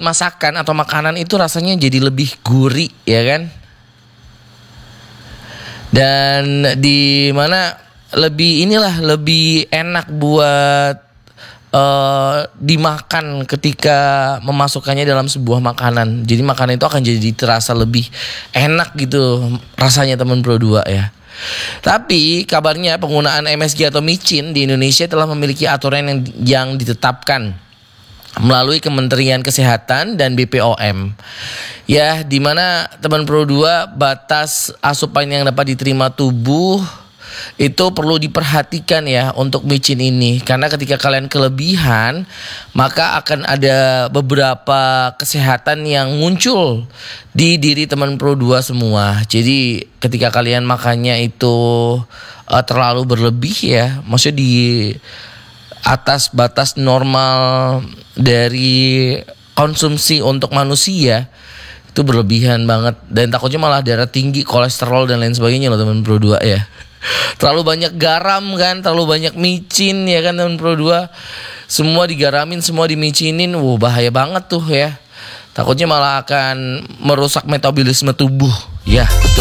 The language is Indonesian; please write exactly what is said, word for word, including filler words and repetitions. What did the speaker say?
masakan atau makanan itu rasanya jadi lebih gurih, ya kan? Dan di mana lebih inilah lebih enak buat uh, dimakan ketika memasukkannya dalam sebuah makanan. Jadi makanan itu akan jadi terasa lebih enak gitu rasanya, teman Pro dua ya. Tapi kabarnya penggunaan M S G atau micin di Indonesia telah memiliki aturan yang, yang ditetapkan melalui Kementerian Kesehatan dan B P O M. Ya, di mana teman Pro dua batas asupan yang dapat diterima tubuh itu perlu diperhatikan ya untuk micin ini, karena ketika kalian kelebihan maka akan ada beberapa kesehatan yang muncul di diri teman Pro dua semua. Jadi ketika kalian makannya itu uh, terlalu berlebih ya, maksudnya di atas batas normal dari konsumsi untuk manusia, itu berlebihan banget dan takutnya malah darah tinggi, kolesterol dan lain sebagainya loh teman Pro dua ya. Terlalu banyak garam kan, terlalu banyak micin ya kan teman Pro dua. Semua digaramin, semua dimicinin. Wow, bahaya banget tuh ya. Takutnya malah akan merusak metabolisme tubuh. Ya, betul.